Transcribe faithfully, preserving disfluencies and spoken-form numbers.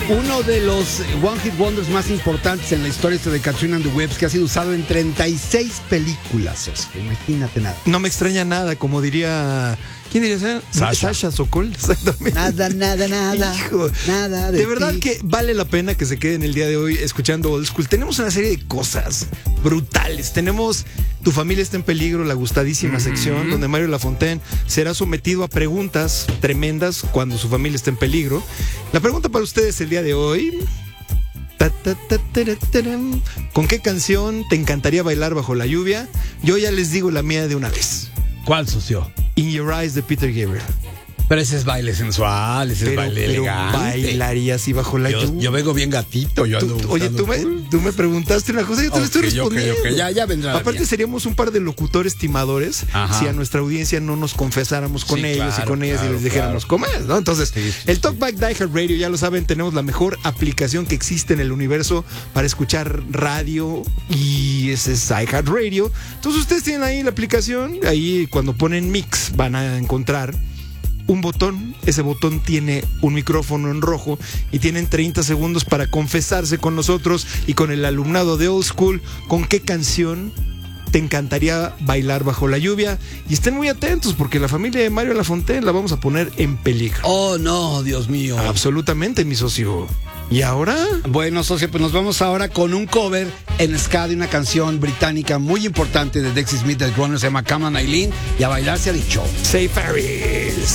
Uno de los One Hit Wonders más importantes en la historia de Katrina and the Waves, que ha sido usado en treinta y seis películas, Oscar. Imagínate nada. No me extraña nada, como diría... ¿Quién diría ser? Sasha. Sasha Sokol, exactamente. Nada, nada, nada. Hijo, nada de, de verdad ti. que vale la pena que se queden el día de hoy escuchando Old School. Tenemos una serie de cosas brutales. Tenemos Tu familia está en peligro, la gustadísima mm-hmm. sección donde Mario Lafontaine será sometido a preguntas tremendas cuando su familia está en peligro. La pregunta para ustedes el día de hoy: ta, ta, ta, ta, ta, ta, ¿con qué canción te encantaría bailar bajo la lluvia? Yo ya les digo la mía de una vez. ¿Cuál, socio? In Your Eyes de Peter Gabriel. Pero ese es baile sensual, ese pero, es baile pero elegante. Bailaría así bajo la yo, lluvia. Yo vengo bien gatito. Yo ando tú, oye, tú me, tú me preguntaste una cosa y yo te okay, la estoy respondiendo. Okay, okay. Ya, ya vendrá. Aparte, bien. Seríamos un par de locutores timadores. Ajá. Si a nuestra audiencia no nos confesáramos con sí, ellos claro, y con ellas claro, y les dijéramos claro. cómo es, ¿no? Entonces, sí, sí, el Talkback Die Hard Radio, ya lo saben, tenemos la mejor aplicación que existe en el universo para escuchar radio y ese es iHeart Radio. Entonces, ustedes tienen ahí la aplicación, ahí cuando ponen mix van a encontrar un botón, ese botón tiene un micrófono en rojo y tienen treinta segundos para confesarse con nosotros y con el alumnado de Old School con qué canción te encantaría bailar bajo la lluvia. Y estén muy atentos porque la familia de Mario Lafontaine la vamos a poner en peligro. Oh, no, Dios mío. Absolutamente, mi socio. ¿Y ahora? Bueno, socio, pues nos vamos ahora con un cover en ska de una canción británica muy importante de Dexys Midnight Runners, se llama Come on Eileen, y a bailar se ha dicho. Say Paris.